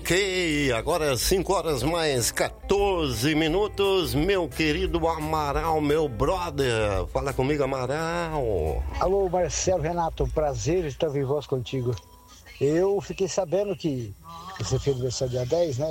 Ok, agora 5 horas mais 14 minutos, meu querido Amaral, meu brother, fala comigo, Amaral. Alô, Marcelo Renato, prazer estar em voz contigo. Eu fiquei sabendo que você fez aniversário dia 10, né?